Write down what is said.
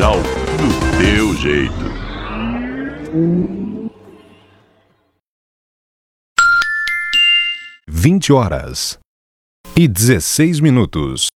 Rural do teu jeito. 20h e 16 minutos.